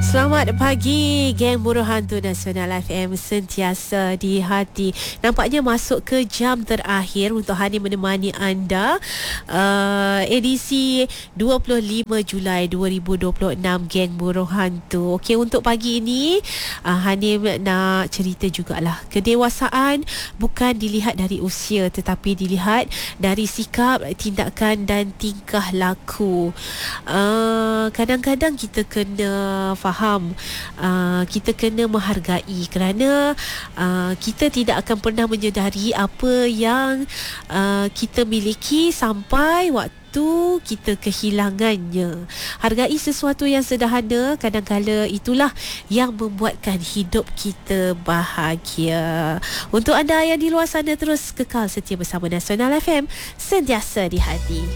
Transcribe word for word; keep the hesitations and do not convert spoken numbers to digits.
Selamat pagi, geng buruh hantu Nasional F M sentiasa di hati. Nampaknya masuk ke jam terakhir untuk Hani menemani anda. uh, Edisi dua puluh lima Julai dua ribu dua puluh enam, geng buruh hantu. Okey, untuk pagi ini uh, Hani nak cerita jugalah. Kedewasaan bukan dilihat dari usia, tetapi dilihat dari sikap, tindakan dan tingkah laku. uh, Kadang-kadang kita kena faham faham uh, kita kena menghargai, kerana uh, kita tidak akan pernah menyedari apa yang uh, kita miliki sampai waktu kita kehilangannya. Hargai sesuatu yang sederhana, kadang-kala itulah yang membuatkan hidup kita bahagia. Untuk anda yang di luar sana, terus kekal setia bersama Nasional F M, sentiasa di hati.